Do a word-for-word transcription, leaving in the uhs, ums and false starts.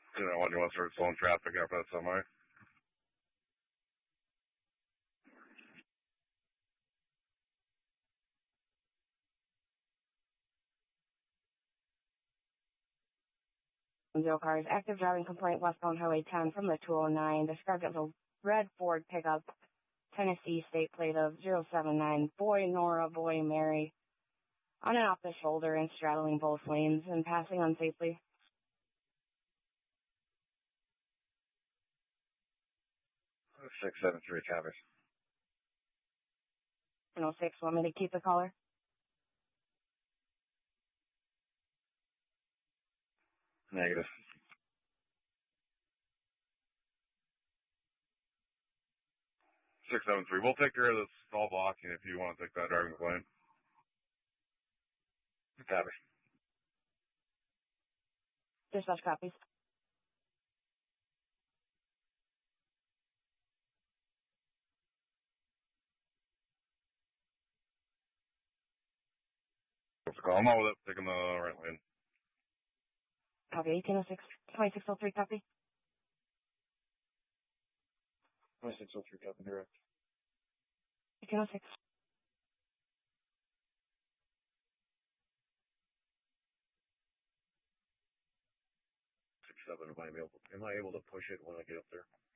You know, when you want to start slowing traffic after that semi. Zero cars. Active driving complaint westbound Highway ten from the two oh nine. Described as a red Ford pickup, Tennessee state plate of zero seven nine. Boy Nora, boy Mary. On and off the shoulder and straddling both lanes and passing unsafely. six seven three copies. oh six, want me to keep the caller? Negative. six seven three. We'll take care of this stall blocking if you want to take that driving complaint. Copy. Dispatch copies. What's the call? I'm all with it. Taking the right lane. Copy. eighteen oh six, twenty-six oh three, copy. twenty-six oh three, copy, direct. eighteen oh six. six seven, am I able, am I able to push it when I get up there?